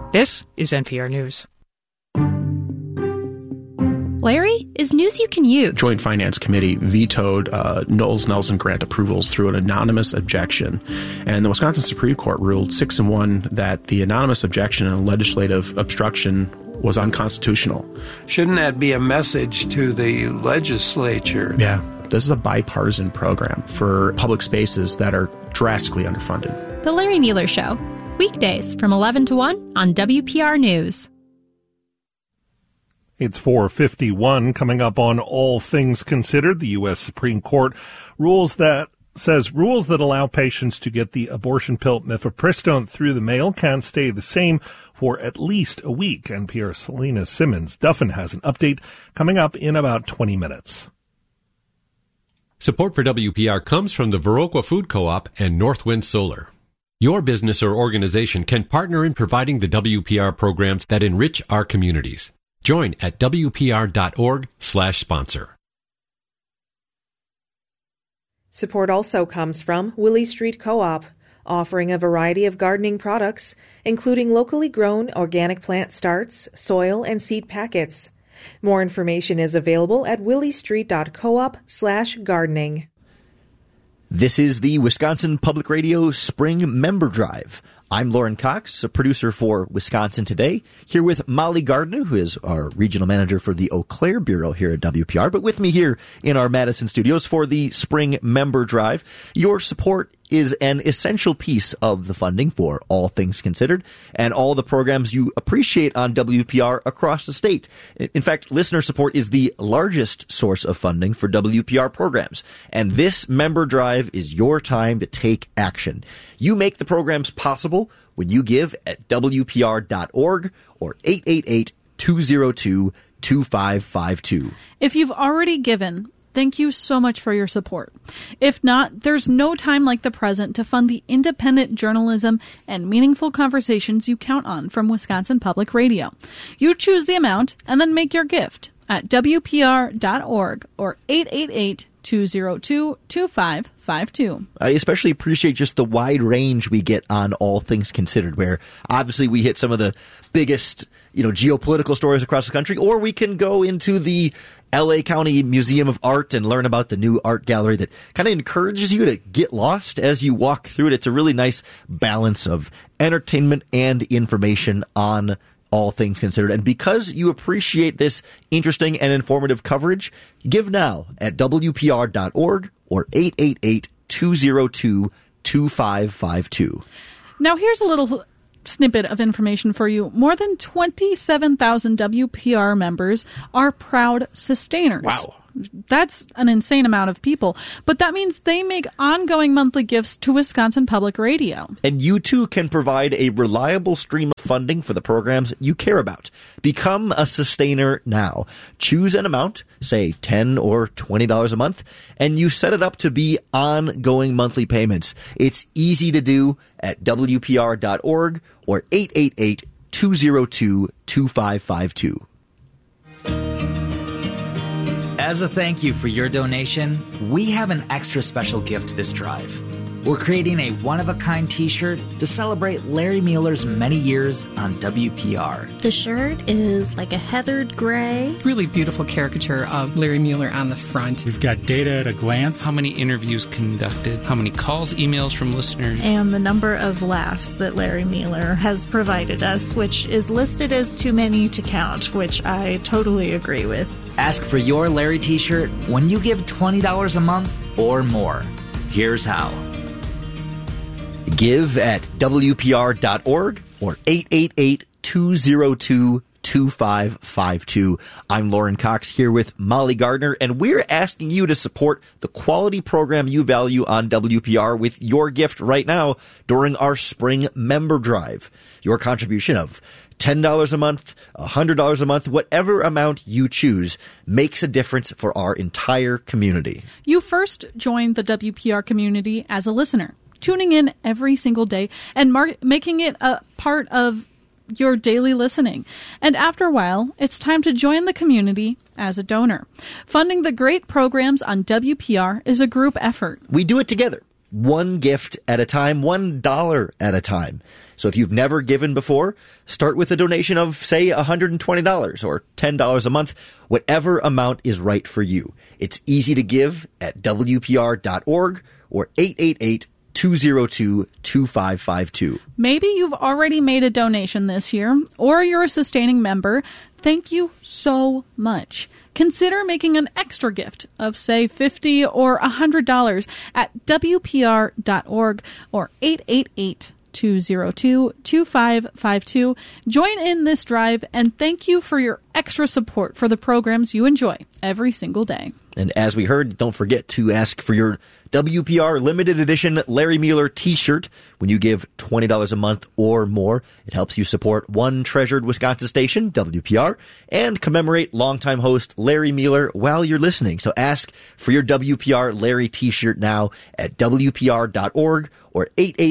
This is NPR News. Larry is news you can use. Joint Finance Committee vetoed Knowles Nelson grant approvals through an anonymous objection. And the Wisconsin Supreme Court ruled 6-1 that the anonymous objection and legislative obstruction was unconstitutional. Shouldn't that be a message to the legislature? Yeah. This is a bipartisan program for public spaces that are drastically underfunded. The Larry Mueller Show. Weekdays from 11 to 1 on WPR News. It's 4:51 coming up on All Things Considered. The U.S. Supreme Court rules that allow patients to get the abortion pill mifepristone through the mail can stay the same for at least a week. NPR's Selena Simmons-Duffin has an update coming up in about 20 minutes. Support for WPR comes from the Viroqua Food Co-op and Northwind Solar. Your business or organization can partner in providing the WPR programs that enrich our communities. Join at WPR.org/sponsor. Support also comes from Willie Street Co-op, offering a variety of gardening products, including locally grown organic plant starts, soil, and seed packets. More information is available at williestreet.coop/gardening. This is the Wisconsin Public Radio Spring Member Drive. I'm Lauren Cox, a producer for Wisconsin Today, here with Molly Gardner, who is our regional manager for the Eau Claire Bureau here at WPR, but with me here in our Madison studios for the Spring Member Drive. Your support is an essential piece of the funding for All Things Considered and all the programs you appreciate on WPR across the state. In fact, listener support is the largest source of funding for WPR programs. And this member drive is your time to take action. You make the programs possible when you give at WPR.org or 888-202-2552. If you've already given, thank you so much for your support. If not, there's no time like the present to fund the independent journalism and meaningful conversations you count on from Wisconsin Public Radio. You choose the amount and then make your gift at WPR.org or 888-202-2552. I especially appreciate just the wide range we get on All Things Considered, where obviously we hit some of the biggest, geopolitical stories across the country, or we can go into the LA County Museum of Art and learn about the new art gallery that kind of encourages you to get lost as you walk through it. It's a really nice balance of entertainment and information on All Things Considered. And because you appreciate this interesting and informative coverage, give now at WPR.org or 888-202-2552. Now here's a little snippet of information for you. More than 27,000 WPR members are proud sustainers. Wow. That's an insane amount of people, but that means they make ongoing monthly gifts to Wisconsin Public Radio. And you too can provide a reliable stream of funding for the programs you care about. Become a sustainer now. Choose an amount, say $10 or $20 a month, and you set it up to be ongoing monthly payments. It's easy to do at WPR.org or 888-202-2552. As a thank you for your donation, we have an extra special gift this drive. We're creating a one-of-a-kind t-shirt to celebrate Larry Mueller's many years on WPR. The shirt is like a heathered gray. Really beautiful caricature of Larry Mueller on the front. We've got data at a glance. How many interviews conducted, how many calls, emails from listeners. And the number of laughs that Larry Mueller has provided us, which is listed as too many to count, which I totally agree with. Ask for your Larry t-shirt when you give $20 a month or more. Here's how. Give at WPR.org or 888-202-2552. I'm Lauren Cox here with Molly Gardner, and we're asking you to support the quality program you value on WPR with your gift right now during our spring member drive. Your contribution of $10 a month, $100 a month, whatever amount you choose makes a difference for our entire community. You first joined the WPR community as a listener, tuning in every single day and making it a part of your daily listening. And after a while, it's time to join the community as a donor. Funding the great programs on WPR is a group effort. We do it together. one gift at a time, $1 at a time. So if you've never given before, start with a donation of, say, $120 or $10 a month, whatever amount is right for you. It's easy to give at WPR.org or 888-202-2552. Maybe you've already made a donation this year, or you're a sustaining member. Thank you so much. Consider making an extra gift of, say, $50 or $100 at WPR.org or 888-202-2552. Join in this drive, and thank you for your extra support for the programs you enjoy every single day. And as we heard, don't forget to ask for your WPR limited edition Larry Mueller t-shirt when you give $20 a month or more. It helps you support one treasured Wisconsin station, WPR, and commemorate longtime host Larry Mueller while you're listening. So ask for your WPR Larry t-shirt now at WPR.org or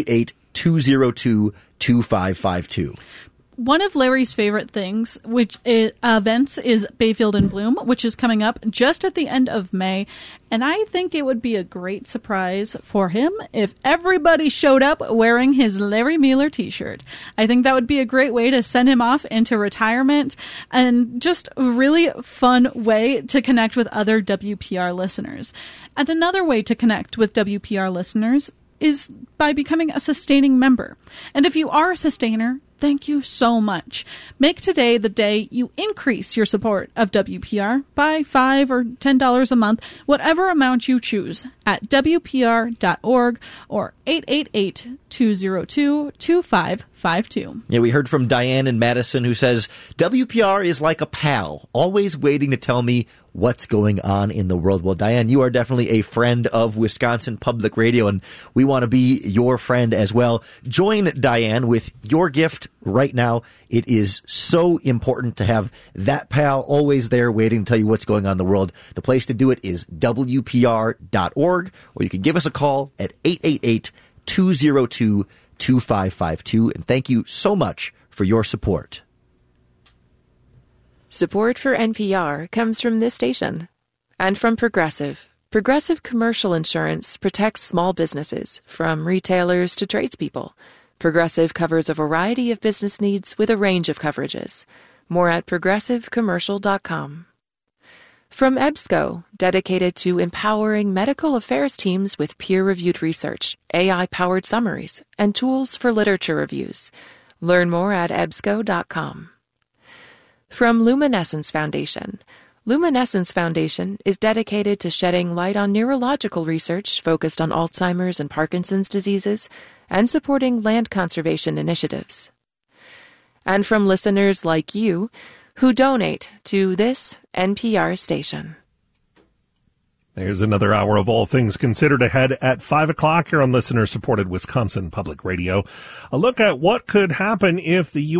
888-202-2552. One of Larry's favorite things, events, is Bayfield in Bloom, which is coming up just at the end of May. And I think it would be a great surprise for him if everybody showed up wearing his Larry Mueller t-shirt. I think that would be a great way to send him off into retirement and just a really fun way to connect with other WPR listeners. And another way to connect with WPR listeners is by becoming a sustaining member. And if you are a sustainer, thank you so much. Make today the day you increase your support of WPR by $5 or $10 a month, whatever amount you choose, at WPR.org or 888-202-2552. Yeah, we heard from Diane in Madison, who says, WPR is like a pal, always waiting to tell me what's going on in the world. Well, Diane, you are definitely a friend of Wisconsin Public Radio, and we want to be your friend as well. Join Diane with your gift right now. It is so important to have that pal always there waiting to tell you what's going on in the world. The place to do it is WPR.org, or you can give us a call at 888-202-2552. And thank you so much for your support. Support for NPR comes from this station and from Progressive. Progressive Commercial Insurance protects small businesses, from retailers to tradespeople. Progressive covers a variety of business needs with a range of coverages. More at progressivecommercial.com. From EBSCO, dedicated to empowering medical affairs teams with peer-reviewed research, AI-powered summaries, and tools for literature reviews. Learn more at ebsco.com. From Luminescence Foundation. Luminescence Foundation is dedicated to shedding light on neurological research focused on Alzheimer's and Parkinson's diseases and supporting land conservation initiatives. And from listeners like you who donate to this NPR station. There's another hour of All Things Considered ahead at 5 o'clock here on listener-supported Wisconsin Public Radio. A look at what could happen if the